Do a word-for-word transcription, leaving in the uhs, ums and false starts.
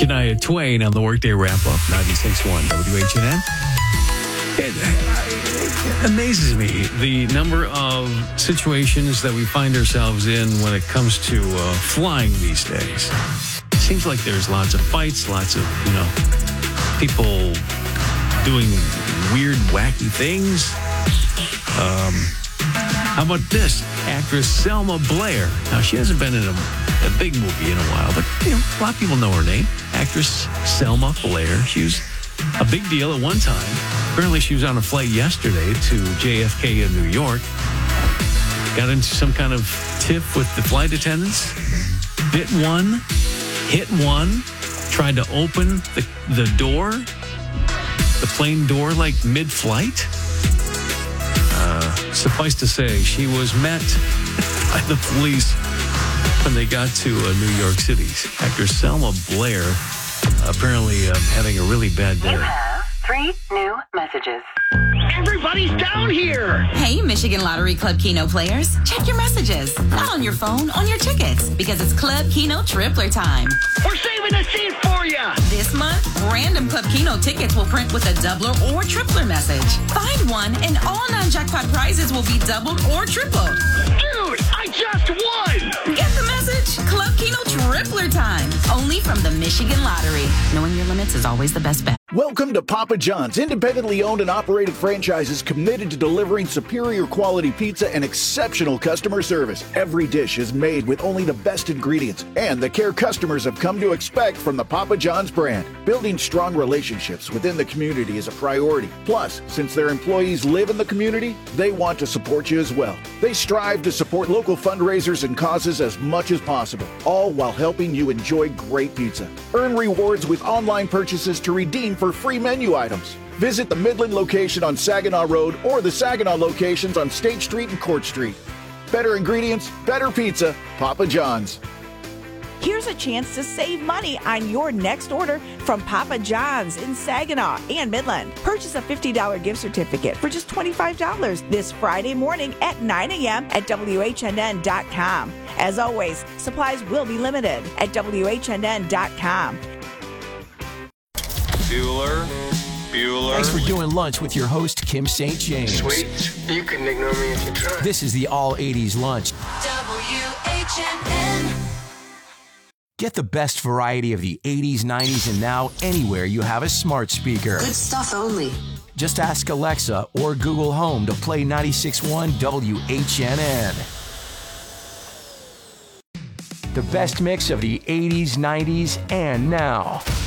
Shania Twain on the Workday Wrap-Up, ninety-six point one W H N N. It, it amazes me the number of situations that we find ourselves in when it comes to uh, flying these days. It seems like there's lots of fights, lots of, you know, people doing weird, wacky things. Um, how about this? Actress Selma Blair. Now, she hasn't been in a, a big movie in a while, but, you know, a lot of people know her name. Actress Selma Blair. She was a big deal at one time. Apparently, she was on a flight yesterday to J F K in New York. Got into some kind of tiff with the flight attendants. Bit one, hit one, tried to open the, the door, the plane door, like mid-flight. Uh, suffice to say, she was met by the police when they got to uh, New York City. Actress Selma Blair apparently uh, having a really bad day. You have three new messages. Everybody's down here! Hey, Michigan Lottery Club Keno players. Check your messages. Not on your phone, on your tickets. Because it's Club Keno Tripler time. We're saving a seat for you! This month, random Club Keno tickets will print with a doubler or tripler message. Find one and all non-jackpot prizes will be doubled or tripled. Dude, I just won! Get the message? Club Keno Tripler time. Only from the Michigan Lottery. Knowing your limits is always the best bet. Welcome to Papa John's, independently owned and operated franchises committed to delivering superior quality pizza and exceptional customer service. Every dish is made with only the best ingredients and the care customers have come to expect from the Papa John's brand. Building strong relationships within the community is a priority. Plus, since their employees live in the community, they want to support you as well. They strive to support local fundraisers and causes as much as possible, all while helping you enjoy great pizza. Earn rewards with online purchases to redeem for free menu items. Visit the Midland location on Saginaw Road or the Saginaw locations on State Street and Court Street. Better ingredients, better pizza, Papa John's. Here's a chance to save money on your next order from Papa John's in Saginaw and Midland. Purchase a fifty dollars gift certificate for just twenty-five dollars this Friday morning at nine a.m. at W H N N dot com. As always, supplies will be limited at W H N N dot com. Bueller, Bueller. Thanks for doing lunch with your host, Kim Saint James. Sweet. You can ignore me if you try. This is the All eighties Lunch. W H N N. Get the best variety of the eighties, nineties, and now anywhere you have a smart speaker. Good stuff only. Just ask Alexa or Google Home to play ninety-six point one W H N N. The best mix of the eighties, nineties, and now.